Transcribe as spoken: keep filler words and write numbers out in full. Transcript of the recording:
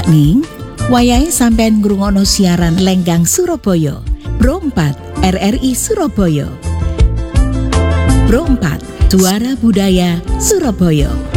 Yakni wayahe sampean ngrungokno siaran Lenggang Surabaya, Pro empat R R I Surabaya. Pro empat Suara Budaya Surabaya.